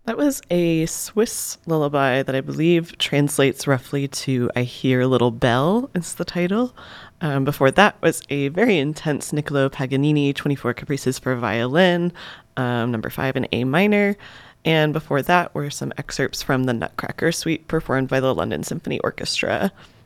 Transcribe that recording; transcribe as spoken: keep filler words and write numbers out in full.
That was a Swiss lullaby that I believe translates roughly to I Hear a Little Bell, is the title. Um, before that was a very intense Niccolo Paganini twenty-four Caprices for Violin, um, number five in A minor. And before that were some excerpts from the Nutcracker Suite performed by the London Symphony Orchestra.